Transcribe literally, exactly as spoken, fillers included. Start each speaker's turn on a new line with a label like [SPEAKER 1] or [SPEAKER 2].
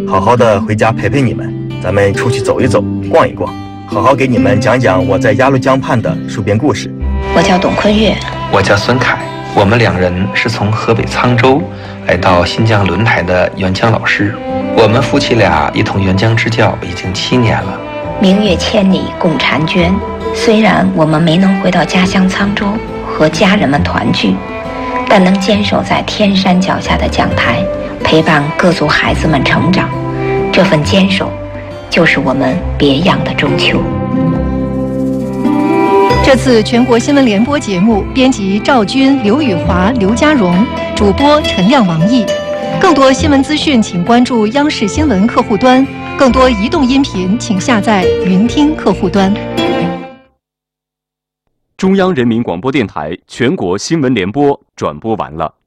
[SPEAKER 1] 好好的回家陪陪你们。咱们出去走一走，逛一逛，好好给你们讲讲我在鸭绿江畔的戍边故事。
[SPEAKER 2] 我叫董坤月，
[SPEAKER 3] 我叫孙凯，我们两人是从河北沧州来到新疆轮台的援疆老师。我们夫妻俩一同援疆支教已经七年了。
[SPEAKER 2] 明月千里共婵娟，虽然我们没能回到家乡沧州和家人们团聚，但能坚守在天山脚下的讲台，陪伴各族孩子们成长，这份坚守就是我们别样的中秋。
[SPEAKER 4] 这次全国新闻联播节目，编辑赵军、刘宇华、刘家荣，主播陈亮、王毅。更多新闻资讯，请关注央视新闻客户端；更多移动音频，请下载云听客户端。
[SPEAKER 5] 中央人民广播电台全国新闻联播转播完了。